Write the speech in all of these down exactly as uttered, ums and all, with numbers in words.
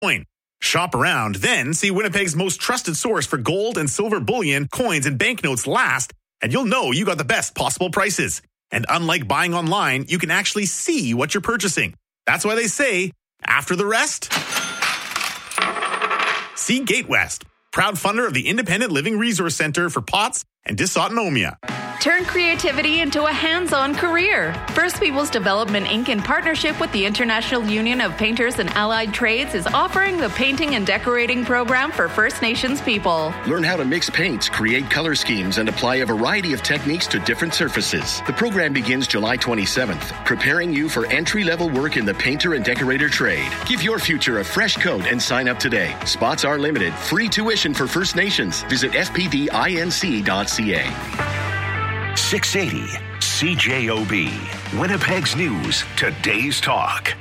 coin. Shop around, then see Winnipeg's most trusted source for gold and silver bullion, coins, and banknotes last, and you'll know you got the best possible prices. And unlike buying online, you can actually see what you're purchasing. That's why they say, after the rest, see GateWest, proud funder of the Independent Living Resource Centre for P O T S and Dysautonomia. Turn creativity into a hands-on career. First Peoples Development Incorporated, in partnership with the International Union of Painters and Allied Trades, is offering the Painting and Decorating Program for First Nations people. Learn how to mix paints, create color schemes, and apply a variety of techniques to different surfaces. The program begins July twenty-seventh, preparing you for entry-level work in the painter and decorator trade. Give your future a fresh coat and sign up today. Spots are limited. Free tuition for First Nations. Visit f p d inc dot c a. six eighty C J O B, Winnipeg's News, Today's Talk.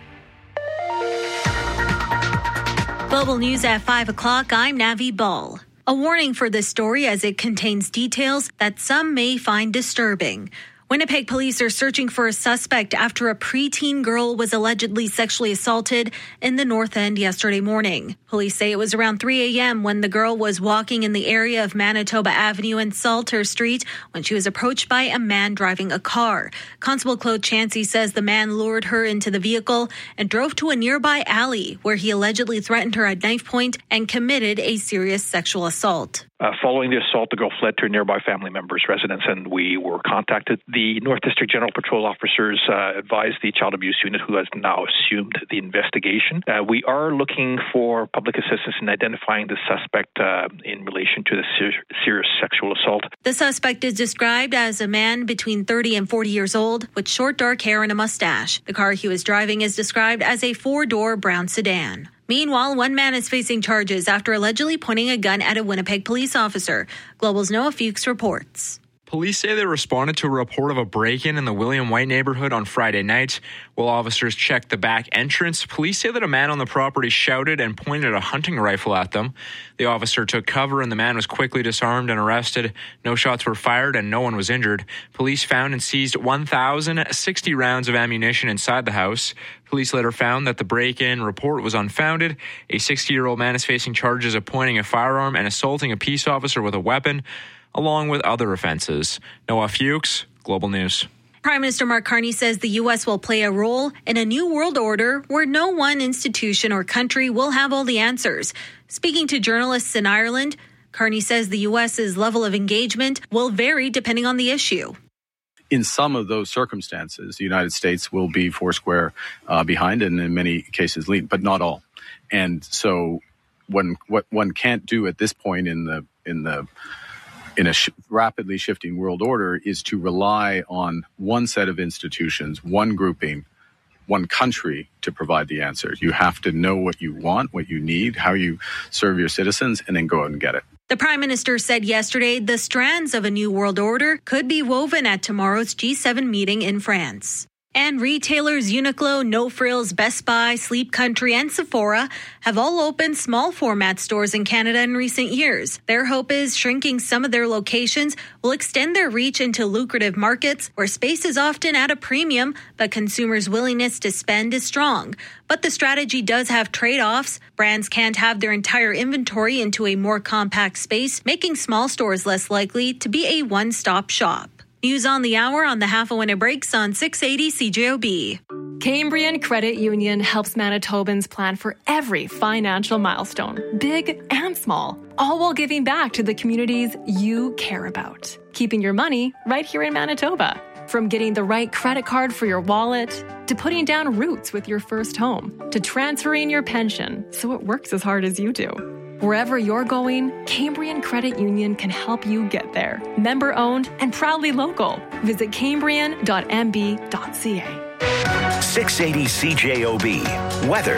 Global News at five o'clock, I'm Navi Ball. A warning for this story as it contains details that some may find disturbing. Winnipeg police are searching for a suspect after a preteen girl was allegedly sexually assaulted in the North End yesterday morning. Police say it was around three a.m. when the girl was walking in the area of Manitoba Avenue and Salter Street when she was approached by a man driving a car. Constable Claude Chansey says the man lured her into the vehicle and drove to a nearby alley where he allegedly threatened her at knife point and committed a serious sexual assault. Uh, following the assault, the girl fled to a nearby family member's residence, and we were contacted. The North District General Patrol officers uh, advised the Child Abuse Unit, who has now assumed the investigation. Uh, we are looking for public assistance in identifying the suspect uh, in relation to the ser- serious sexual assault. The suspect is described as a man between thirty and forty years old with short dark hair and a mustache. The car he was driving is described as a four-door brown sedan. Meanwhile, one man is facing charges after allegedly pointing a gun at a Winnipeg police officer. Global's Noah Fuchs reports. Police say they responded to a report of a break-in in the William White neighborhood on Friday night. While officers checked the back entrance, police say that a man on the property shouted and pointed a hunting rifle at them. The officer took cover and the man was quickly disarmed and arrested. No shots were fired and no one was injured. Police found and seized one thousand sixty rounds of ammunition inside the house. Police later found that the break-in report was unfounded. A sixty-year-old man is facing charges of pointing a firearm and assaulting a peace officer with a weapon, along with other offenses. Noah Fuchs, Global News. Prime Minister Mark Carney says the U S will play a role in a new world order where no one institution or country will have all the answers. Speaking to journalists in Ireland, Carney says the U S's level of engagement will vary depending on the issue. In some of those circumstances, the United States will be foursquare uh, behind and in many cases lead, but not all. And so one, what one can't do at this point in the in the in a sh- rapidly shifting world order is to rely on one set of institutions, one grouping, one country to provide the answers. You have to know what you want, what you need, how you serve your citizens, and then go out and get it. The Prime Minister said yesterday the strands of a new world order could be woven at tomorrow's G seven meeting in France. And retailers Uniqlo, No Frills, Best Buy, Sleep Country, and Sephora have all opened small format stores in Canada in recent years. Their hope is shrinking some of their locations will extend their reach into lucrative markets where space is often at a premium, but consumers' willingness to spend is strong. But the strategy does have trade-offs. Brands can't have their entire inventory into a more compact space, making small stores less likely to be a one-stop shop. News on the hour on the half a when it breaks on six eighty C J O B. Cambrian Credit Union helps Manitobans plan for every financial milestone, big and small, all while giving back to the communities you care about. Keeping your money right here in Manitoba. From getting the right credit card for your wallet, to putting down roots with your first home, to transferring your pension so it works as hard as you do. Wherever you're going, Cambrian Credit Union can help you get there. Member owned and proudly local. Visit cambrian dot m b dot c a. six eighty C J O B. Weather.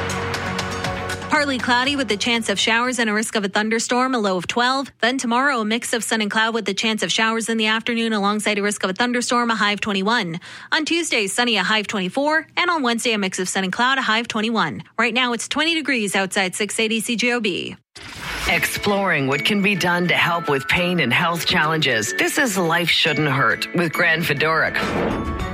Partly cloudy with the chance of showers and a risk of a thunderstorm, a low of twelve. Then tomorrow, a mix of sun and cloud with the chance of showers in the afternoon alongside a risk of a thunderstorm, a high of twenty-one. On Tuesday, sunny, a high of twenty-four. And on Wednesday, a mix of sun and cloud, a high of twenty-one. Right now, it's twenty degrees outside six eighty C J O B. Exploring what can be done to help with pain and health challenges. This is Life Shouldn't Hurt with Gran Fedoric.